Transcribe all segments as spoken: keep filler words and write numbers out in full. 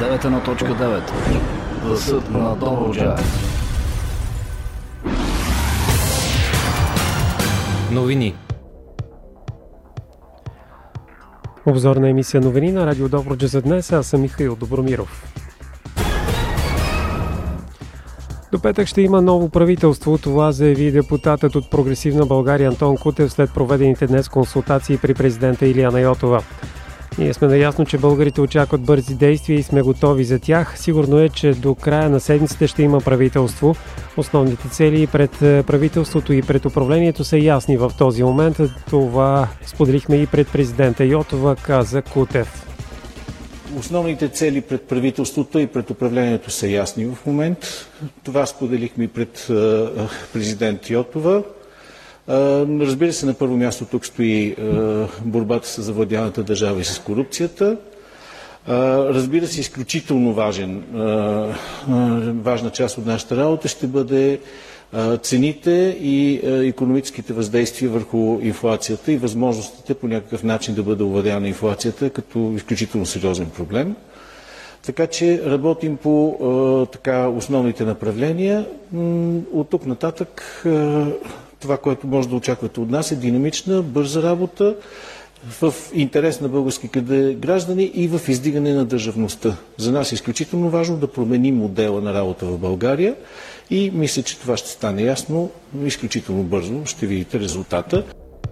девет едно точка девет. Гласът на Добруджа. Новини. Обзорна емисия новини на Радио Добруджа за днес. Аз съм Михаил Добромиров. До петък ще има ново правителство. Това заяви депутатът от Прогресивна България Антон Кутев след проведените днес консултации при президента Илияна Йотова. Ние сме наясно, че българите очакват бързи действия и сме готови за тях. Сигурно е, че до края на седмицата ще има правителство. Основните цели пред правителството и пред управлението са ясни в този момент. Това споделихме и пред президента Йотова, каза Кутев. Основните цели пред правителството и пред управлението са ясни в момент. Това споделихме и пред президент Йотова. Разбира се, на първо място тук стои борбата с завладяната държава и с корупцията. Разбира се, изключително важен, важна част от нашата работа ще бъде цените и икономическите въздействия върху инфлацията и възможностите по някакъв начин да бъде овладяна инфлацията като изключително сериозен проблем. Така че работим по така, основните направления. От тук нататък това, което може да очаквате от нас, е динамична, бърза работа в интерес на българските граждани и в издигане на държавността. За нас е изключително важно да променим модела на работа в България и мисля, че това ще стане ясно изключително бързо. Ще видите резултата.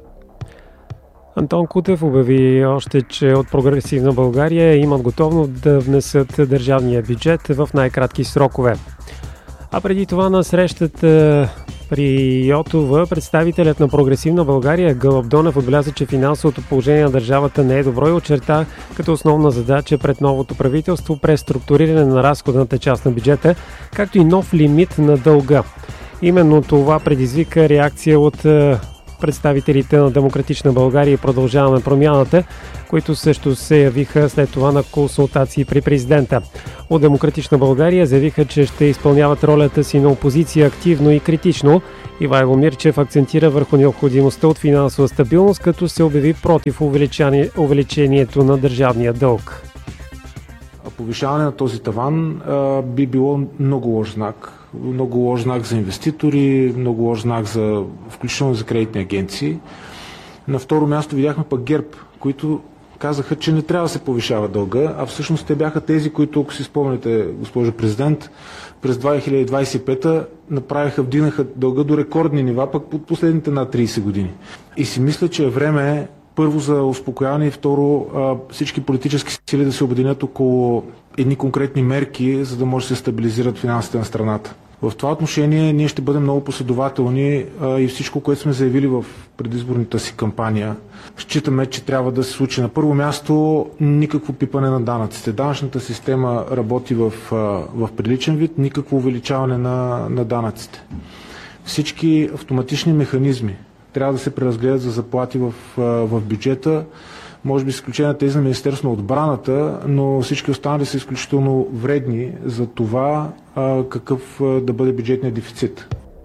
Антон Кутев обяви още, че от Прогресивна България имат готовност да внесат държавния бюджет в най-кратки срокове. А преди това на срещата при Йотова представителят на Прогресивна България Гълъб Донев отбеляза, че финансовото положение на държавата не е добро и очерта като основна задача пред новото правителство преструктуриране на разходната част на бюджета, както и нов лимит на дълга. Именно това предизвика реакция от представителите на Демократична България и Продължаваме промяната, които също се явиха след това на консултации при президента. От Демократична България заявиха, че ще изпълняват ролята си на опозиция активно и критично. Ивайло Мирчев акцентира върху необходимостта от финансова стабилност, като се обяви против увеличението на държавния дълг. Повишаване на този таван а, би било много лош знак. Много лош знак за инвеститори, много лош знак за, включително за кредитни агенции. На второ място видяхме пък ГЕРБ, които казаха, че не трябва да се повишава дълга, а всъщност те бяха тези, които, ако си спомняте, госпожо президент, през две хиляди двадесет и пета направиха, вдигнаха дълга до рекордни нива, пък под последните над тридесет години. И си мисля, че е време първо за успокояване и второ всички политически сили да се обединят около едни конкретни мерки, за да може да се стабилизират финансите на страната. В това отношение ние ще бъдем много последователни и всичко, което сме заявили в предизборната си кампания, считаме, че трябва да се случи. На първо място никакво пипане на данъците. Данъчната система работи в, в приличен вид, никакво увеличаване на, на данъците. Всички автоматични механизми трябва да се преразгледат за заплати в, в бюджета, може би с изключение на тези на Министерството на отбраната, но всички останали са изключително вредни за това а, какъв а, да бъде бюджетният дефицит.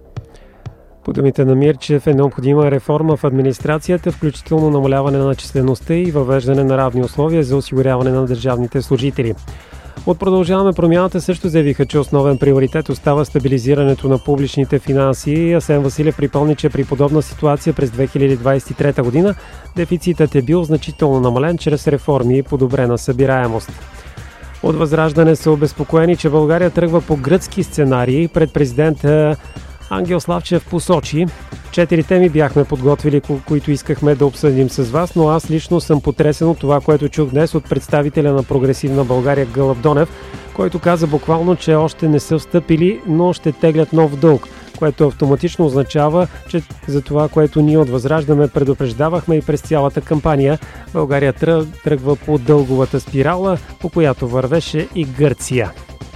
По думите на Мирчев е необходима реформа в администрацията, включително намаляване на числеността и въвеждане на равни условия за осигуряване на държавните служители. От Продължаваме промяната също заявиха, че основен приоритет остава стабилизирането на публичните финанси. Асен Василев припомни, че при подобна ситуация през две хиляди двадесет и трета година дефицитът е бил значително намален чрез реформи и подобрена събираемост. От Възраждане са обезпокоени, че България тръгва по гръцки сценарии. Пред президента Ангел Славчев посочи: четири теми бяхме подготвили, които искахме да обсъдим с вас, но аз лично съм потресен от това, което чух днес от представителя на Прогресивна България Гълъб Донев, който каза буквално, че още не са встъпили, но ще теглят нов дълг, което автоматично означава, че за това, което ние от Възраждане предупреждавахме и през цялата кампания, България тръгва по дълговата спирала, по която вървеше и Гърция.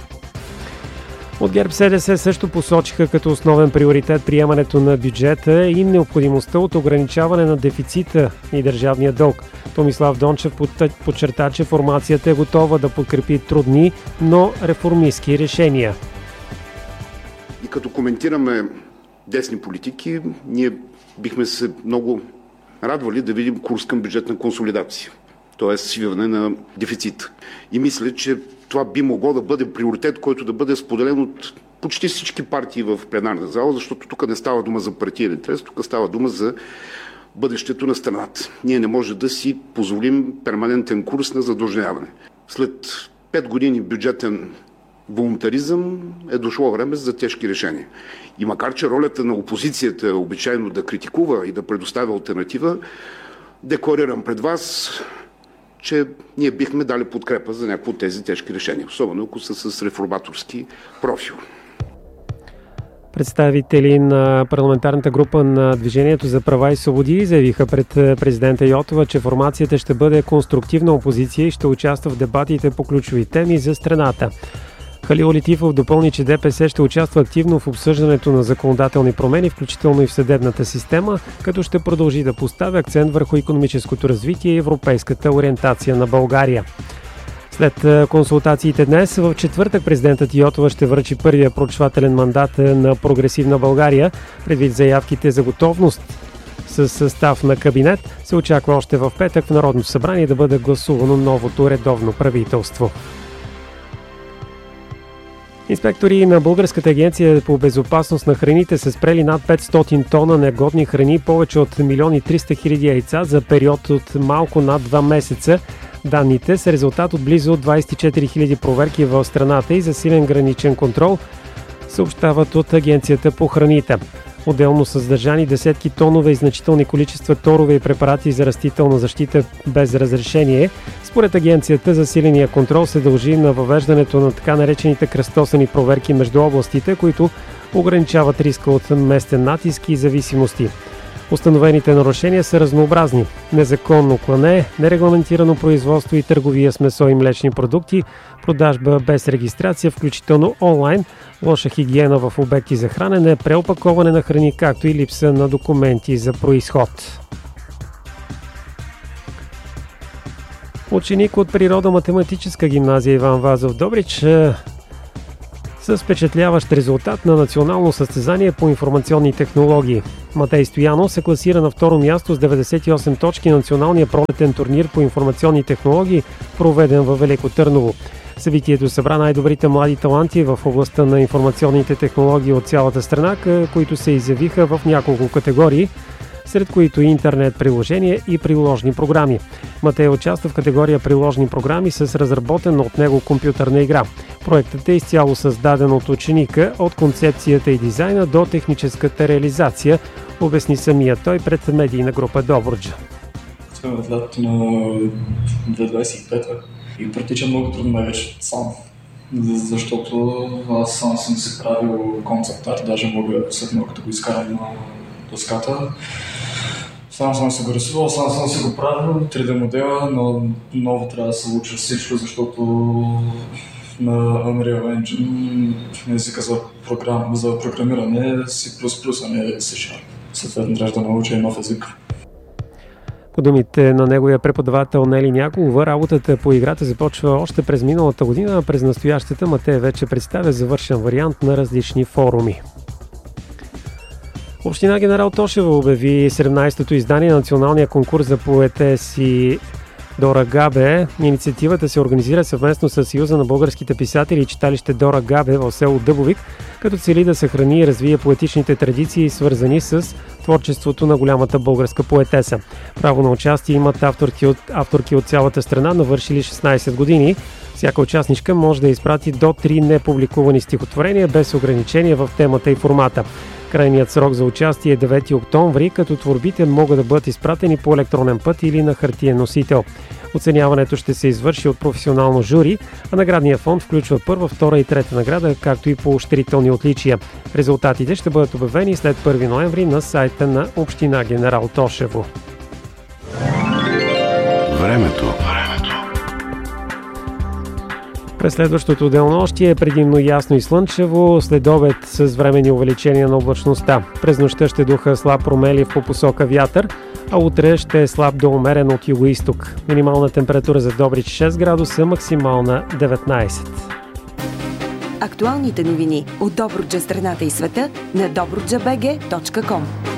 От ГЕРБ СДС също посочиха като основен приоритет приемането на бюджета и необходимостта от ограничаване на дефицита и държавния дълг. Томислав Дончев подчерта, че формацията е готова да подкрепи трудни, но реформистски решения. И като коментираме десни политики, ние бихме се много радвали да видим курс към бюджетна консолидация. т.е. свиване на дефицит. И мисля, че това би могло да бъде приоритет, който да бъде споделен от почти всички партии в пленарна зала, защото тук не става дума за партиен интерес, тук става дума за бъдещето на страната. Ние не може да си позволим перманентен курс на задлъжняване. След пет години бюджетен волунтаризъм е дошло време за тежки решения. И макар че ролята на опозицията е обичайно да критикува и да предоставя алтернатива, декларирам пред вас, че ние бихме дали подкрепа за някои от тези тежки решения, особено ако са с реформаторски профил. Представители на парламентарната група на Движението за права и свободи заявиха пред президента Йотова, че формацията ще бъде конструктивна опозиция и ще участва в дебатите по ключови теми за страната. Халил Летифов допълни, че ДПС ще участва активно в обсъждането на законодателни промени, включително и в съдебната система, като ще продължи да поставя акцент върху икономическото развитие и европейската ориентация на България. След консултациите днес, в четвъртък президентът Йотова ще връчи първия проучвателен мандат на Прогресивна България. Предвид заявките за готовност с състав на кабинет, се очаква още в петък в Народното събрание да бъде гласувано новото редовно правителство. Инспектори на Българската агенция по безопасност на храните са спрели над петстотин тона негодни храни, повече от милион и триста хиляди яйца за период от малко над два месеца. Данните са резултат от близо двадесет и четири хиляди проверки в страната и засилен граничен контрол, съобщават от Агенцията по храните. Отделно са задържани десетки тонове и значителни количества торове и препарати за растителна защита без разрешение. Според агенцията, засиления контрол се дължи на въвеждането на така наречените кръстосани проверки между областите, които ограничават риска от местен натиск и зависимости. Установените нарушения са разнообразни. Незаконно клане, нерегламентирано производство и търговия с месо и млечни продукти, продажба без регистрация, включително онлайн, лоша хигиена в обекти за хранене, преопаковане на храни, както и липса на документи за произход. Ученик от природо-математическа гимназия Иван Вазов Добрич с впечатляващ резултат на национално състезание по информационни технологии. Матей Стоянов се класира на второ място с деветдесет и осем точки на националния пролетен турнир по информационни технологии, проведен във Велико Търново. Събитието събра най-добрите млади таланти в областта на информационните технологии от цялата страна, които се изявиха в няколко категории, сред които интернет приложения и приложни програми. Матей участва в категория приложни програми с разработена от него компютърна игра. Проектът е изцяло създаден от ученика, от концепцията и дизайна до техническата реализация, обясни самия той пред медийна група Добруджа. Сме в лятото на две хиляди двадесет и пета и протича много трудно вече сам, защото аз сам съм си правил концепт арт, даже мога след малко да го изкарам на доската. Сам съм се го рисувал, сам съм се го правил, три Д модела, но много трябва да се уча всичко, защото на Unreal Engine езика за, програм, за програмиране е C++, а не C-Sharp. Съответно трябва да науча и нов език. По думите на неговия преподавател Нели Няколова, работата по играта започва още през миналата година, а през настоящата Матей вече представя завършен вариант на различни форуми. Община Генерал Тошево обяви седемнадесетото издание на националния конкурс за поетеси Дора Габе. Инициативата се организира съвместно с Съюза на българските писатели и читалище Дора Габе в село Дъбовик, като цели да съхрани и развие поетичните традиции, свързани с творчеството на голямата българска поетеса. Право на участие имат авторки от, авторки от цялата страна, навършили шестнадесет години. Всяка участничка може да изпрати до три непубликувани стихотворения без ограничения в темата и формата. Крайният срок за участие е девети октомври, като творбите могат да бъдат изпратени по електронен път или на хартиен носител. Оценяването ще се извърши от професионално жури, а наградният фонд включва първа, втора и трета награда, както и поощрителни отличия. Резултатите ще бъдат обявени след първи ноември на сайта на Община Генерал Тошево. Времето. През следващото денонощие е предимно ясно и слънчево, след обед с временни увеличения на облачността. През нощта ще духа слаб промелив по посока вятър, а утре ще е слаб до умерен от югоизток. Минимална температура за Добрич шест градуса, максимална деветнадесет. Актуалните новини от Добруджа, страната и света на добруджа би джи точка ком.